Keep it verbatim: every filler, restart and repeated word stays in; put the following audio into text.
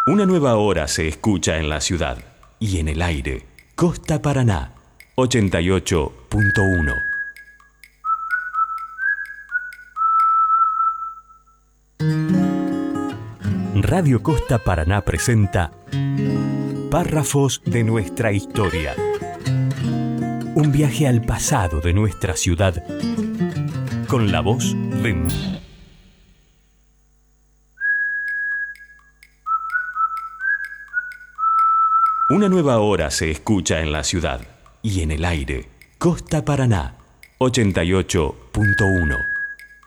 Una nueva hora se escucha en la ciudad y en el aire. Costa Paraná, ochenta y ocho punto uno. Radio Costa Paraná presenta Párrafos de nuestra historia. Un viaje al pasado de nuestra ciudad con la voz de... Una nueva hora se escucha en la ciudad y en el aire. Costa Paraná, ochenta y ocho punto uno.